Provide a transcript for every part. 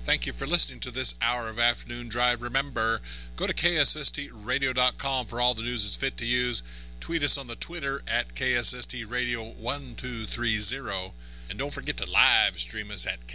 Thank you for listening to this hour of Afternoon Drive. Remember, go to KSSTradio.com for all the news that's fit to use. Tweet us on the Twitter at KSSTradio1230. And don't forget to live stream us at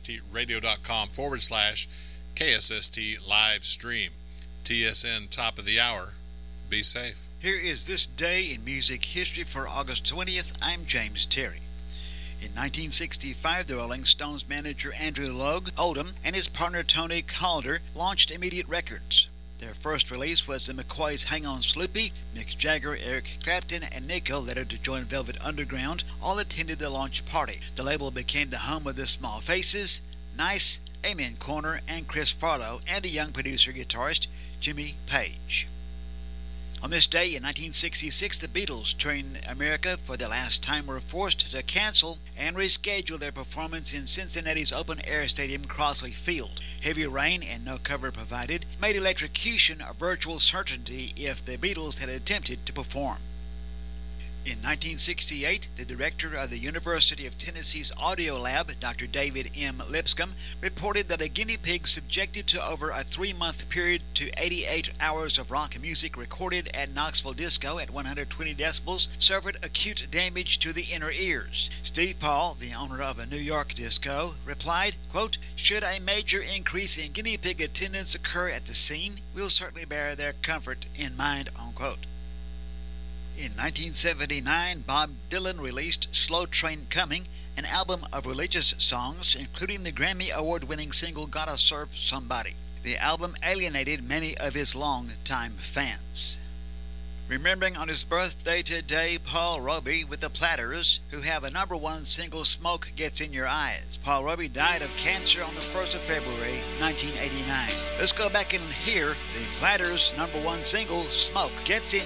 KSSTradio.com/KSST live stream. TSN top of the hour. Be safe. Here is this day in music history for August 20th. I'm James Terry. In 1965, the Rolling Stones manager Andrew Loog Oldham and his partner Tony Calder launched Immediate Records. Their first release was the McCoys' Hang On Sloopy. Mick Jagger, Eric Clapton, and Nico, later to join Velvet Underground, all attended the launch party. The label became the home of the Small Faces, Nice, Amen Corner, and Chris Farlow, and a young producer-guitarist, Jimmy Page. On this day in 1966, the Beatles, touring America for the last time, were forced to cancel and reschedule their performance in Cincinnati's open-air stadium Crosley Field. Heavy rain and no cover provided made electrocution a virtual certainty if the Beatles had attempted to perform. In 1968, the director of the University of Tennessee's Audio Lab, Dr. David M. Lipscomb, reported that a guinea pig subjected to over a 3-month period to 88 hours of rock music recorded at Knoxville Disco at 120 decibels suffered acute damage to the inner ears. Steve Paul, the owner of a New York disco, replied, quote, "Should a major increase in guinea pig attendance occur at the scene, we'll certainly bear their comfort in mind," unquote. In 1979, Bob Dylan released Slow Train Coming, an album of religious songs, including the Grammy Award-winning single Gotta Serve Somebody. The album alienated many of his long-time fans. Remembering on his birthday today, Paul Roby with the Platters, who have a #1 single, Smoke Gets in Your Eyes. Paul Roby died of cancer on the 1st of February, 1989. Let's go back and hear the Platters' #1 single, Smoke Gets in